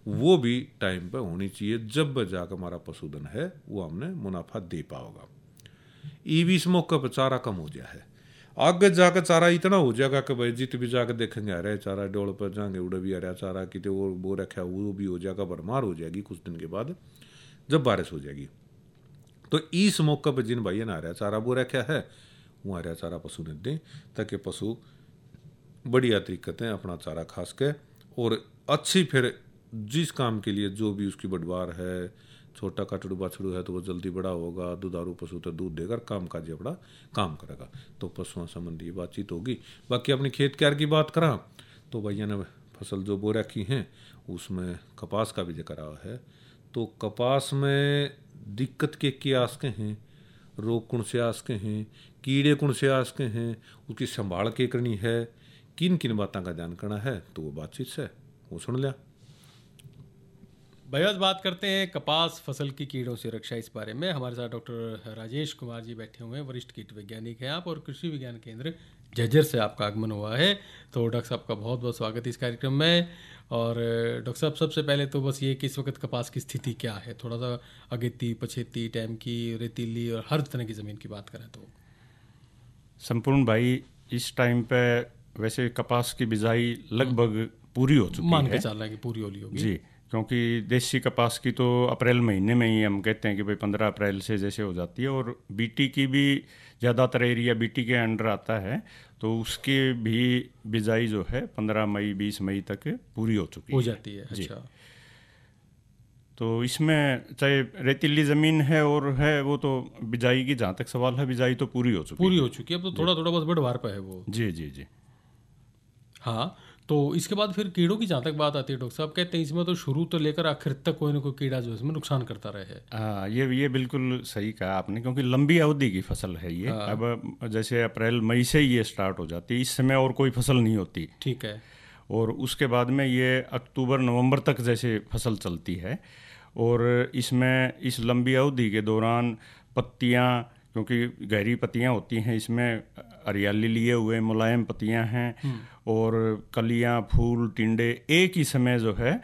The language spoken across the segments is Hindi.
वो भी टाइम पर होनी चाहिए, जब जाकर हमारा पशुधन है वो हमने मुनाफा दे पाओगा। भी इस मौके पर चारा कम हो गया है, आगे जाकर चारा इतना हो जाएगा कि भाई जित भी जाकर देखेंगे अरे चारा डोल पर जाएंगे उड़े भी अरे चारा कितने वो रखा वो भी हो जाएगा, भरमार हो जाएगी कुछ दिन के बाद जब बारिश हो जाएगी। तो इस मौके पर जिन भाइयों ने आ रहा चारा वो रखा है वो आ रहा चारा पशु ने दें, ताकि पशु बढ़िया तरीके से अपना चारा खास के और अच्छी फिर जिस काम के लिए जो भी उसकी बढ़वार है, छोटा काटड़ू बाछड़ू है तो वो जल्दी बड़ा होगा, दुधारू पशु तो दूध देकर काम काज अपना काम करेगा। तो पशुओं संबंधी बातचीत होगी। बाकी अपनी खेत क्यार की बात करा तो भैया ने फसल जो बो रखी हैं उसमें कपास का भी जिक्र है। तो कपास में दिक्कत के आसके हैं, रोग कौन से आसके हैं, कीड़े कौन से आसके हैं, उसकी संभाल के करनी है, किन किन बातों का ध्यान करना है, तो वो बातचीत से वो सुन लिया। भैया बात करते हैं कपास फसल की कीड़ों से रक्षा। इस बारे में हमारे साथ डॉक्टर राजेश कुमार जी बैठे हुए हैं, वरिष्ठ कीट वैज्ञानिक हैं आप और कृषि विज्ञान केंद्र झज्जर से आपका आगमन हुआ है। तो डॉक्टर साहब का बहुत बहुत स्वागत है इस कार्यक्रम में। और डॉक्टर साहब सबसे पहले तो बस ये कि इस वक्त कपास की स्थिति क्या है, थोड़ा सा अगेती पछेती टाइम की रेतीली और हर तरह की ज़मीन की बात करें तो। संपूर्ण भाई इस टाइम पे वैसे कपास की बिजाई लगभग पूरी हो चुकी है, मान के चल रहा है कि पूरी होली होगी जी, क्योंकि देसी कपास की तो अप्रैल महीने में ही हम कहते हैं कि भाई 15 अप्रैल से जैसे हो जाती है, और बीटी की भी ज़्यादातर एरिया बीटी के अंडर आता है, तो उसकी भी बिजाई जो है 15 मई 20 मई तक पूरी हो चुकी हो जाती है। अच्छा, तो इसमें चाहे रेतीली ज़मीन है और है वो तो बिजाई की जहाँ तक सवाल है बिजाई तो पूरी हो चुकी है। अब तो थोड़ा थोड़ा बस बढ़वार पे है वो। जी जी जी हाँ, तो इसके बाद फिर कीड़ों की जहाँ तक बात आती है डॉक्टर साहब, कहते हैं इसमें तो शुरू तो लेकर आखिर तक कोई ना कोई कीड़ा जो इसमें नुकसान करता रहे। हाँ, ये बिल्कुल सही कहा आपने, क्योंकि लंबी अवधि की फसल है ये। अब जैसे अप्रैल मई से ही ये स्टार्ट हो जाती है, इस समय और कोई फसल नहीं होती। ठीक है। और उसके बाद में ये अक्टूबर नवंबर तक जैसे फसल चलती है, और इसमें इस लंबी अवधि के दौरान पत्तियाँ, क्योंकि गहरी पत्तियाँ होती हैं इसमें, हरियाली लिए हुए मुलायम पत्तियाँ हैं, और कलियाँ फूल टिंडे एक ही समय जो है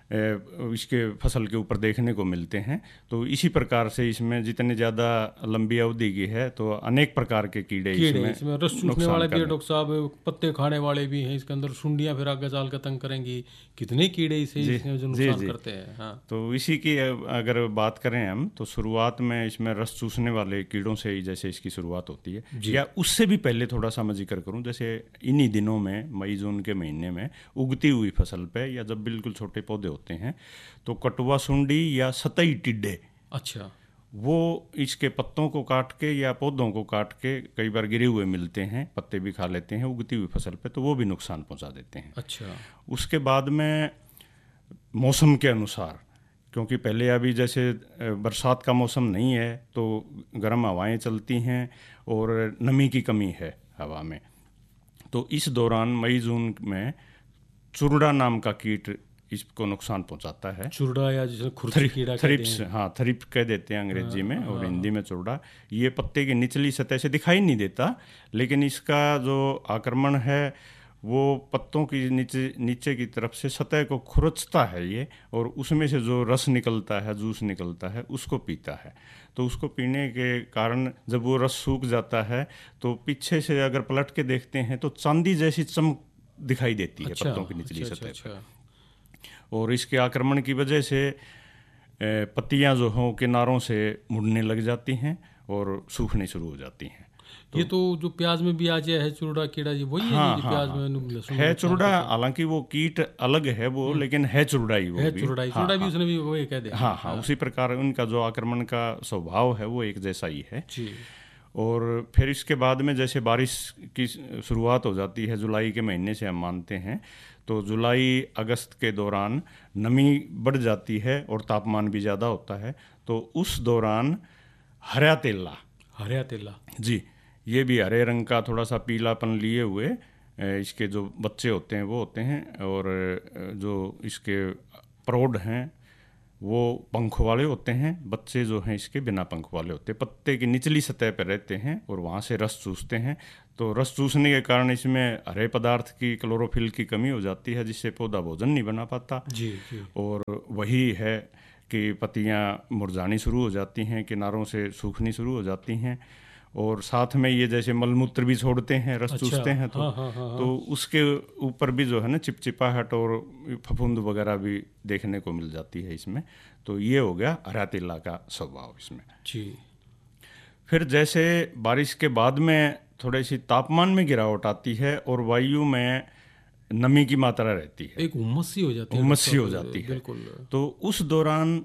इसके फसल के ऊपर देखने को मिलते हैं। तो इसी प्रकार से इसमें जितने ज़्यादा लंबी अवधि की है तो अनेक प्रकार के कीड़े इसमें रस चूसने वाले भी है डॉक्टर साहब, पत्ते खाने वाले भी हैं, इसके अंदर सुंडियाँ फिर आगे जाल का तंग करेंगी, कितने कीड़े इसे जो नुकसान करते हैं। हाँ, तो इसी की अगर बात करें हम तो शुरुआत में इसमें रस चूसने वाले कीड़ों से ही जैसे इसकी शुरुआत होती है, या उससे भी पहले थोड़ा सा मैं जिक्र करूँ, जैसे इन्हीं दिनों में मई जून के महीने में उगती हुई फसल पे या जब बिल्कुल छोटे पौधे होते हैं तो कटुआ सुंडी या सतही टिड्डे, अच्छा, वो इसके पत्तों को काट के या पौधों को काट के कई बार गिरे हुए मिलते हैं, पत्ते भी खा लेते हैं उगती हुई फसल पे, तो वो भी नुकसान पहुंचा देते हैं। अच्छा, उसके बाद में मौसम के अनुसार, क्योंकि पहले अभी जैसे बरसात का मौसम नहीं है तो गर्म हवाएं चलती हैं और नमी की कमी है हवा में, तो इस दौरान मई जून में चुरडा नाम का कीट इसको नुकसान पहुंचाता है। चुरडा या जैसे खुरची कीड़ा थ्रिप्स, हाँ थ्रिप कह देते हैं अंग्रेजी में, और हिंदी में चुरडा। ये पत्ते की निचली सतह से दिखाई नहीं देता, लेकिन इसका जो आक्रमण है वो पत्तों की नीचे की तरफ से सतह को खुरचता है ये, और उसमें से जो रस निकलता है, जूस निकलता है, उसको पीता है। तो उसको पीने के कारण जब वो रस सूख जाता है तो पीछे से अगर पलट के देखते हैं तो चांदी जैसी चमक दिखाई देती है पत्तों की निचली सतह पर। और इसके आक्रमण की वजह से पत्तियां जो हों किनारों से मुड़ने लग जाती हैं और सूखने शुरू हो जाती हैं। ये तो जो प्याज में भी आ जाए है चुरडा कीड़ा, ये वही है जो प्याज में लहसुन है चुरडा, हालांकि वो कीट अलग है वो, लेकिन है चुरडा ही वो है, भी चुरडा भी उसने भी वही कह दिया। हाँ, उसी प्रकार उनका जो आक्रमण का स्वभाव है वो एक जैसा ही है जी। और फिर इसके बाद में जैसे बारिश की शुरुआत हो जाती है जुलाई के महीने से हम मानते हैं, तो जुलाई अगस्त के दौरान नमी बढ़ जाती है और तापमान भी ज़्यादा होता है, तो उस दौरान हरा तेला जी, ये भी हरे रंग का थोड़ा सा पीलापन लिए हुए इसके जो बच्चे होते हैं वो होते हैं, और जो इसके प्रौढ़ हैं वो पंख वाले होते हैं, बच्चे जो हैं इसके बिना पंख वाले होते हैं, पत्ते की निचली सतह पर रहते हैं और वहाँ से रस चूसते हैं। तो रस चूसने के कारण इसमें हरे पदार्थ की, क्लोरोफिल की कमी हो जाती है, जिससे पौधा भोजन नहीं बना पाता। जी जी। और वही है कि पत्तियाँ मुरझानी शुरू हो जाती हैं, किनारों से सूखनी शुरू हो जाती हैं, और साथ में ये जैसे मलमूत्र भी छोड़ते हैं, रस चूसते हैं, तो तो उसके ऊपर भी जो है ना चिपचिपाहट और फफूंद वगैरह भी देखने को मिल जाती है इसमें। तो ये हो गया हरा तिल्ला का स्वभाव इसमें। जी। फिर जैसे बारिश के बाद में थोड़ी सी तापमान में गिरावट आती है और वायु में नमी की मात्रा रहती है, एक उमस सी हो जाती है, उमस सी हो जाती है। बिल्कुल। तो उस दौरान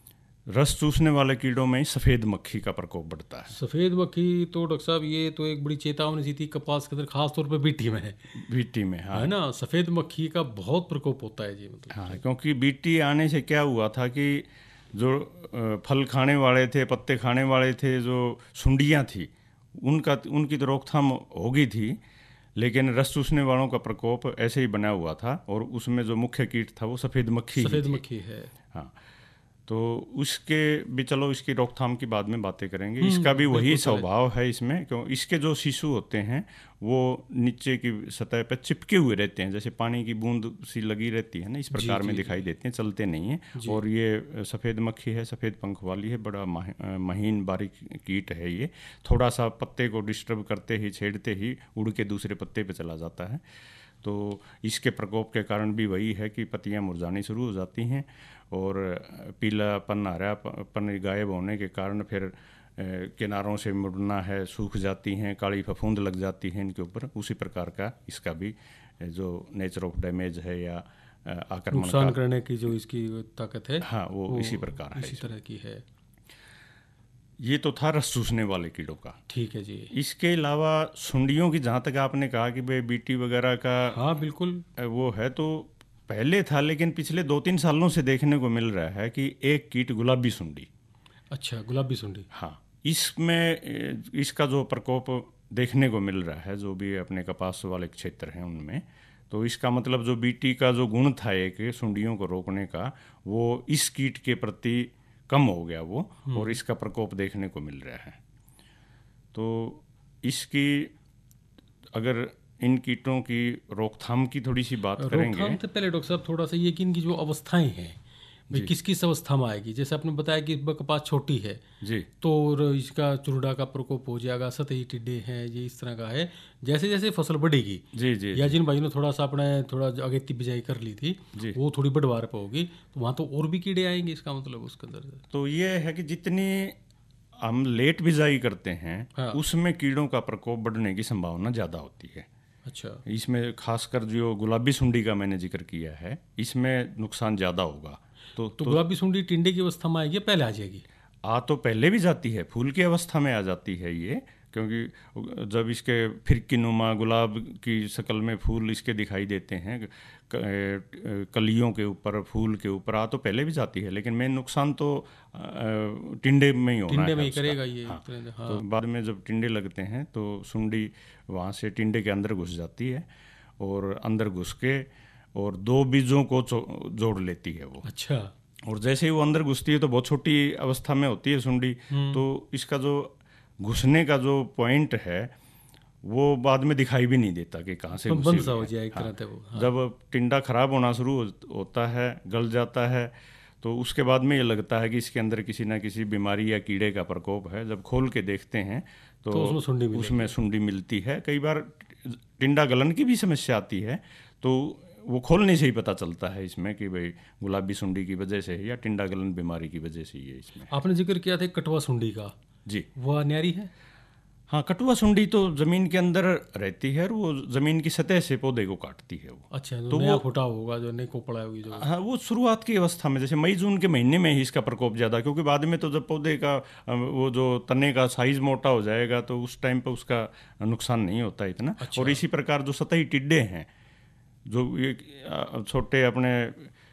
रस चूसने वाले कीड़ों में सफ़ेद मक्खी का प्रकोप बढ़ता है। सफ़ेद मक्खी तो डॉक्टर साहब ये तो एक बड़ी चेतावनी सी थी कपास के अंदर, खास तौर पे बीटी में है, बीटी में। हाँ, है ना, सफ़ेद मक्खी का बहुत प्रकोप होता है जी, मतलब। हाँ, क्योंकि बीटी आने से क्या हुआ था कि जो फल खाने वाले थे, पत्ते खाने वाले थे, जो सुंडियाँ थी, उनकी तो रोकथाम हो गई थी, लेकिन रस चूसने वालों का प्रकोप ऐसे ही बना हुआ था, और उसमें जो मुख्य कीट था वो सफ़ेद मक्खी है। हाँ, तो उसके भी, चलो इसकी रोकथाम की बाद में बातें करेंगे। इसका भी वही स्वभाव है इसमें, क्यों इसके जो शिशु होते हैं वो नीचे की सतह पर चिपके हुए रहते हैं, जैसे पानी की बूंद सी लगी रहती है ना, इस प्रकार में दिखाई देते हैं, चलते नहीं हैं। और ये सफ़ेद मक्खी है, सफ़ेद पंख वाली है, बड़ा महीन बारीक कीट है ये। थोड़ा सा पत्ते को डिस्टर्ब करते ही, छेड़ते ही उड़ के दूसरे पत्ते पे चला जाता है। तो इसके प्रकोप के कारण भी वही है कि पत्तियाँ मुरझानी शुरू हो जाती हैं, और पीलापन, हरापन गायब होने के कारण फिर किनारों से मुड़ना है, सूख जाती हैं, काली फफूंद लग जाती हैं इनके ऊपर। उसी प्रकार का इसका भी जो नेचर ऑफ डैमेज है या आक्रमण, नुकसान करने की जो इसकी ताकत है, हाँ, वो इसी प्रकार है, इसी तरह की है। ये तो था रस चूसने वाले कीड़ों का। ठीक है जी। इसके अलावा सुंडियों की, जहाँ तक आपने कहा कि भाई बीटी वगैरह का, हाँ बिल्कुल वो है, तो पहले था, लेकिन पिछले 2-3 सालों से देखने को मिल रहा है कि एक कीट गुलाबी सुंडी। अच्छा, गुलाबी सुंडी। हाँ, इसमें इसका जो प्रकोप देखने को मिल रहा है, जो भी अपने कपास वाले क्षेत्र हैं उनमें, तो इसका मतलब जो बीटी का जो गुण था एक सुंडियों को रोकने का, वो इस कीट के प्रति कम हो गया वो, और इसका प्रकोप देखने को मिल रहा है। तो इसकी, अगर इन कीटों की रोकथाम की थोड़ी सी बात करेंगे। रोकथाम से पहले डॉक्टर साहब थोड़ा सा ये कि इनकी जो अवस्थाएं हैं भाई किस किस अवस्था में आएगी। जैसे आपने बताया कि कपास छोटी है जी, तो इसका चुरडा का प्रकोप हो जाएगा, सतही टिड्डे हैं, ये इस तरह का है। जैसे जैसे फसल बढ़ेगी जी जी, या जिन भाइयों ने थोड़ा सा अपने थोड़ा अगेती बिजाई कर ली थी वो थोड़ी बढ़वार पे होगी, तो वहाँ तो और भी कीड़े आएंगे, इसका मतलब उसके अंदर। तो ये है कि जितनी हम लेट बिजाई करते हैं, हाँ, उसमें कीड़ों का प्रकोप बढ़ने की संभावना ज़्यादा होती है। अच्छा, इसमें खासकर जो गुलाबी सुंडी का मैंने जिक्र किया है, इसमें नुकसान ज़्यादा होगा। तो गुलाबी सुंडी टिंडे की अवस्था में आएगी, पहले आ जाएगी? तो पहले भी जाती है, फूल की अवस्था में आ जाती है ये, क्योंकि जब इसके फिरकी नुमा गुलाब की शक्ल में फूल इसके दिखाई देते हैं कलियों के ऊपर, फूल के ऊपर, तो पहले भी जाती है, लेकिन मेन नुकसान तो टिंडे में ही होना है, टिंडे में ही करेगा ये। हाँ, हाँ। तो बाद में जब टिंडे लगते हैं तो सुंडी वहाँ से टिंडे के अंदर घुस जाती है, और अंदर घुस के और 2 बीजों को जोड़ लेती है वो। अच्छा। और जैसे ही वो अंदर घुसती है तो बहुत छोटी अवस्था में होती है सुंडी, तो इसका जो घुसने का जो पॉइंट है वो बाद में दिखाई भी नहीं देता कि कहाँ से तो बंद सा हो जाए एक तरह से वो। हाँ। जब टिंडा खराब होना शुरू होता है, गल जाता है, तो उसके बाद में ये लगता है कि इसके अंदर किसी ना किसी बीमारी या कीड़े का प्रकोप है। जब खोल के देखते हैं तो उसमें सुंडी मिलती है। कई बार टिंडा गलन की भी समस्या आती है, तो वो खोलने से ही पता चलता है इसमें कि भाई गुलाबी सुंडी की वजह से है या टिंडा गलन बीमारी की वजह से ही है इसमें। आपने जिक्र किया था कटवा सुंडी का, जी, वो न्यारी है? हाँ, कटुआ सुंडी तो जमीन के अंदर रहती है और वो जमीन की सतह से पौधे को काटती है वो। अच्छा, तो नया फुटा होगा जो नहीं को पड़ा होगी जो। हाँ, वो शुरुआत की अवस्था में, जैसे मई जून के महीने में ही इसका प्रकोप ज़्यादा, क्योंकि बाद में तो जब पौधे का वो जो तने का साइज मोटा हो जाएगा तो उस टाइम पर उसका नुकसान नहीं होता इतना। अच्छा। और इसी प्रकार जो सतही टिड्डे हैं, जो ये छोटे अपने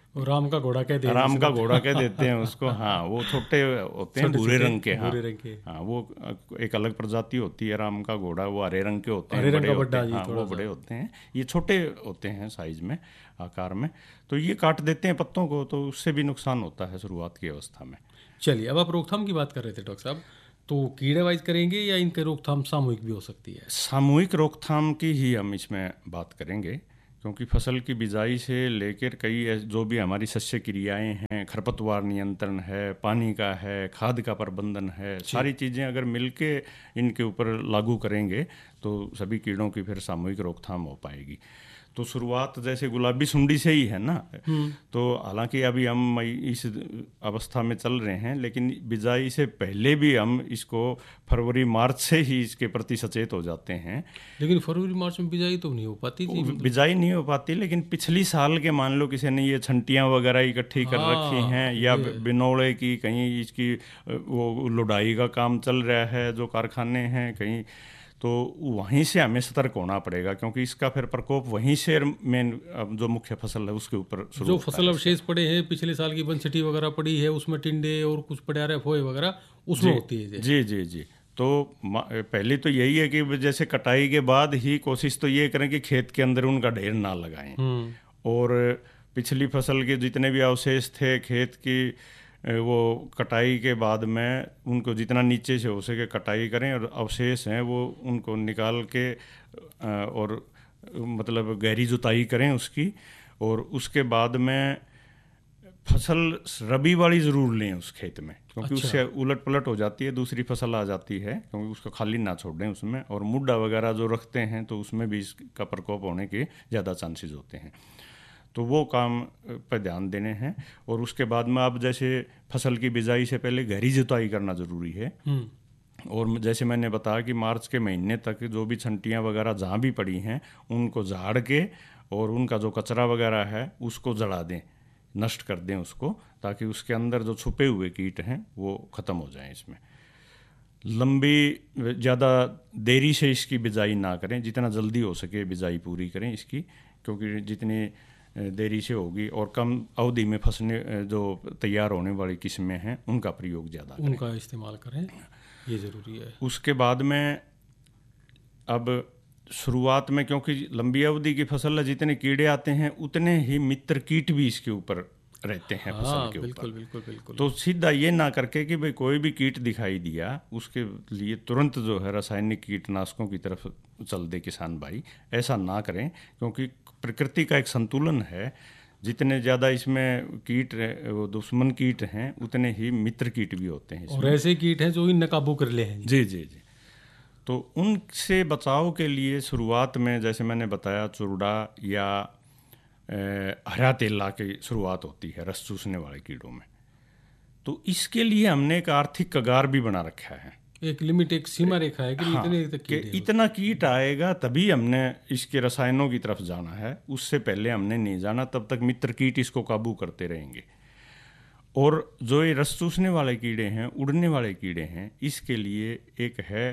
और राम का घोड़ा कह देते राम का घोड़ा कह देते हैं उसको। हाँ, वो छोटे होते हैं, भूरे रंग के। हाँ, भूरे रंग के। हाँ, वो एक अलग प्रजाति होती है राम का घोड़ा, वो हरे रंग के होते हैं, हरे रंग बड़े का होते बड्डा हैं। जी, हाँ, थोड़ा वो सा। बड़े होते हैं, ये छोटे होते हैं साइज में, आकार में। तो ये काट देते हैं पत्तों को, तो उससे भी नुकसान होता है शुरुआत की अवस्था में। चलिए, अब आप रोकथाम की बात कर रहे थे डॉक्टर साहब, तो कीड़े वाइज करेंगे या इनके रोकथाम सामूहिक भी हो सकती है? सामूहिक रोकथाम की ही हम इसमें बात करेंगे, क्योंकि फसल की बिजाई से लेकर कई जो भी हमारी शस्य क्रियाएं हैं, खरपतवार नियंत्रण है, पानी का है, खाद का प्रबंधन है, सारी चीज़ें अगर मिलके इनके ऊपर लागू करेंगे तो सभी कीड़ों की फिर सामूहिक रोकथाम हो पाएगी। तो शुरुआत जैसे गुलाबी सुंडी से ही है ना। तो हालांकि अभी हम इस अवस्था में चल रहे हैं, लेकिन बिजाई से पहले भी हम इसको फरवरी मार्च से ही इसके प्रति सचेत हो जाते हैं। लेकिन फरवरी मार्च में बिजाई तो नहीं हो पाती थी, बिजाई नहीं हो पाती, लेकिन पिछली साल के मान लो किसी ने ये छंटियाँ वगैरह इकट्ठी कर रखी हैं, या बिनौले की कहीं इसकी वो लुढ़ाई का काम चल रहा है जो कारखाने हैं कहीं, तो वहीं से हमें सतर्क होना पड़ेगा, क्योंकि इसका फिर प्रकोप वहीं से मेन जो मुख्य फसल है उसके ऊपर शुरू जो होता है। फसल अवशेष पड़े हैं पिछले साल की बंसटी वगैरह पड़ी है, उसमें टिंडे और कुछ पड़े आ रहे फोए वगैरह, उसमें होती है। जी जी जी। तो पहले तो यही है कि जैसे कटाई के बाद ही कोशिश तो ये करें कि खेत के अंदर उनका ढेर ना लगाएं, और पिछली फसल के जितने भी अवशेष थे खेत की, वो कटाई के बाद में उनको जितना नीचे से हो सके कटाई करें, और अवशेष हैं वो उनको निकाल के और मतलब गहरी जुताई करें उसकी, और उसके बाद में फसल रबी वाली ज़रूर लें उस खेत में, क्योंकि उससे उलट पलट हो जाती है, दूसरी फसल आ जाती है, क्योंकि उसको खाली ना छोड़ दें उसमें। और मुड्डा वगैरह जो रखते हैं तो उसमें भी इसका प्रकोप होने के ज़्यादा चांसेस होते हैं, तो वो काम पर ध्यान देने हैं। और उसके बाद में अब जैसे फसल की बिजाई से पहले गहरी जुताई करना ज़रूरी है। और जैसे मैंने बताया कि मार्च के महीने तक जो भी छंटियाँ वगैरह जहाँ भी पड़ी हैं उनको झाड़ के, और उनका जो कचरा वगैरह है उसको जला दें, नष्ट कर दें उसको, ताकि उसके अंदर जो छुपे हुए कीट हैं वो ख़त्म हो जाएं। इसमें लंबी ज़्यादा देरी से इसकी बिजाई ना करें, जितना जल्दी हो सके बिजाई पूरी करें इसकी, क्योंकि जितनी देरी से होगी और कम अवधि में फसने जो तैयार होने वाली किस्में हैं उनका प्रयोग ज़्यादा करें, उनका इस्तेमाल करें, ये ज़रूरी है। उसके बाद में अब शुरुआत में, क्योंकि लंबी अवधि की फसल है, जितने कीड़े आते हैं उतने ही मित्र कीट भी इसके ऊपर रहते हैं फसल के ऊपर। बिल्कुल बिल्कुल बिल्कुल। तो सीधा ये ना करके कि भाई कोई भी कीट दिखाई दिया उसके लिए तुरंत जो है रासायनिक कीटनाशकों की तरफ चल दे किसान भाई, ऐसा ना करें, क्योंकि प्रकृति का एक संतुलन है, जितने ज़्यादा इसमें कीट वो दुश्मन कीट हैं उतने ही मित्र कीट भी होते हैं इसमें। और ऐसे कीट हैं जो इन काबू कर ले हैं। जी जी जी। तो उनसे बचाव के लिए शुरुआत में जैसे मैंने बताया चुरडा या हरा तेला की शुरुआत होती है रस चूसने वाले कीड़ों में। तो इसके लिए हमने एक आर्थिक कगार भी बना रखा है, एक लिमिट, एक सीमा रेखा है कि इतने तक कीट है। इतना कीट आएगा तभी हमने इसके रसायनों की तरफ जाना है, उससे पहले हमने नहीं जाना, तब तक मित्र कीट इसको काबू करते रहेंगे। और जो ये रस चूसने वाले कीड़े हैं, उड़ने वाले कीड़े हैं, इसके लिए एक है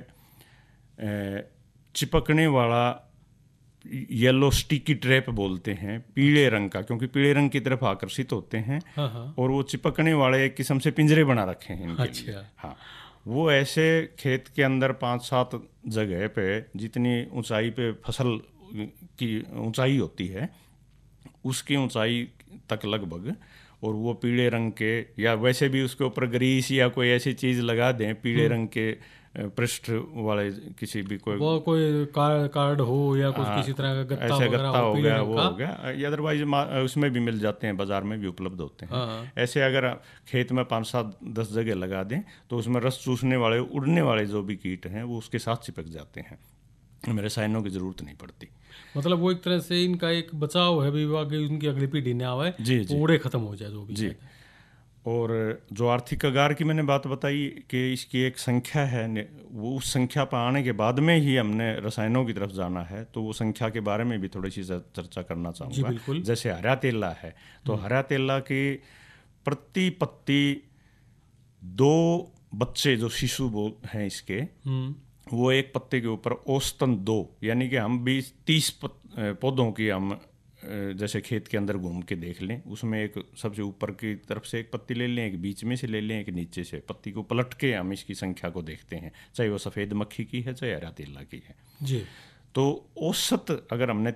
चिपकने वाला येलो स्टिकी ट्रैप बोलते हैं, पीले रंग का, क्योंकि पीले रंग की तरफ आकर्षित होते हैं। और वो चिपकने वाले एक किस्म से पिंजरे बना रखे हैं इनके लिए। हाँ, वो ऐसे खेत के अंदर 5-7 जगह पे जितनी ऊंचाई पे फसल की ऊंचाई होती है उसकी ऊंचाई तक लगभग, और वो पीले रंग के, या वैसे भी उसके ऊपर ग्रीस या कोई ऐसी चीज़ लगा दें पीले रंग के पृष्ठ वाले, किसी भी कोई कार्ड हो या कुछ किसी तरह का गत्ता ऐसा गत्ता हो गया, वो हो गया, अदरवाइज उसमें भी मिल जाते हैं, बाजार में भी उपलब्ध होते हैं। ऐसे अगर खेत में 5-7-10 जगह लगा दें तो उसमें रस चूसने वाले उड़ने वाले जो भी कीट हैं वो उसके साथ चिपक जाते हैं, हमें रसायनों की जरूरत नहीं पड़ती। मतलब वो एक तरह से इनका एक बचाव है, विभाग उनकी अगली पीढ़ी ने आवे, उड़े खत्म हो जाए जो भी जी। और जो आर्थिक कगार की मैंने बात बताई कि इसकी एक संख्या है, वो उस संख्या पर आने के बाद में ही हमने रसायनों की तरफ जाना है, तो वो संख्या के बारे में भी थोड़ी सी चर्चा करना चाहूँगा। जैसे हरा तेला है, तो हरा तेला की प्रति पत्ती 2 बच्चे जो शिशु हैं इसके, वो एक पत्ते के ऊपर औसतन 2, यानी कि हम 20-30 पौधों की हम जैसे खेत के अंदर घूम के देख लें, उसमें एक सबसे ऊपर की तरफ से एक पत्ती ले लें, एक बीच में से ले लें, एक नीचे से। पत्ती को पलट के हम इसकी संख्या को देखते हैं, चाहे वो सफ़ेद मक्खी की है चाहे हरा तेला की है जी। तो औसत अगर हमने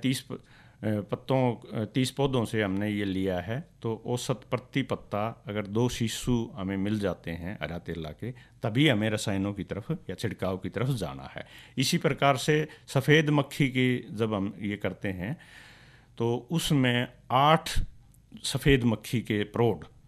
30 पौधों से हमने ये लिया है तो औसत प्रति पत्ता अगर 2 शिशु हमें मिल जाते हैं हरा तेला के, तभी हमें रसायनों की तरफ या छिड़काव की तरफ जाना है। इसी प्रकार से सफ़ेद मक्खी की जब हम ये करते हैं तो उसमें 8 सफ़ेद मक्खी के प्रोड